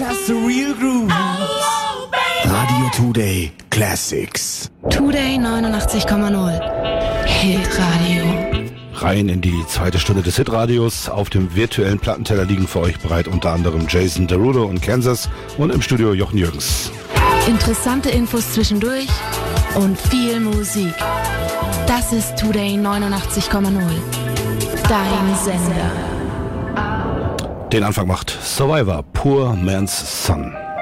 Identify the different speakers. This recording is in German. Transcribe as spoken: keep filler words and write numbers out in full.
Speaker 1: That's the real groove. Radio Today Classics.
Speaker 2: Today neunundachtzig Komma null. Hitradio.
Speaker 3: Rein in die zweite Stunde des Hitradios. Auf dem virtuellen Plattenteller liegen für euch bereit unter anderem Jason Derulo und Kansas und im Studio Jochen Jürgens.
Speaker 2: Interessante Infos zwischendurch und viel Musik. Das ist Today neunundachtzig Komma null. Dein Sender.
Speaker 3: Den Anfang macht Survivor, Poor Man's Son.